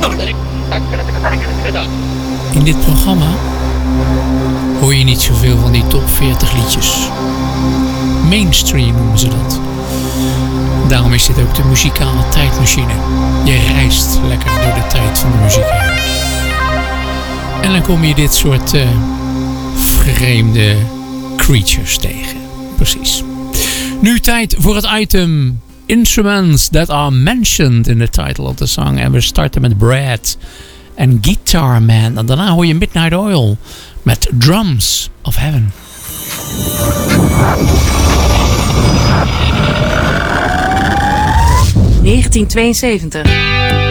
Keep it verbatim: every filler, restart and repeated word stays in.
In dit programma hoor je niet zoveel van die top veertig liedjes. Mainstream noemen ze dat. Daarom is dit ook de muzikale tijdmachine. Je reist lekker door de tijd van de muziek heen. En dan kom je dit soort uh, vreemde creatures tegen. Precies. Nu tijd voor het item Instruments that are mentioned in the title of the song. En we starten met Brad en Guitar Man. En daarna hoor je Midnight Oil met Drums of Heaven. negentien tweeënzeventig.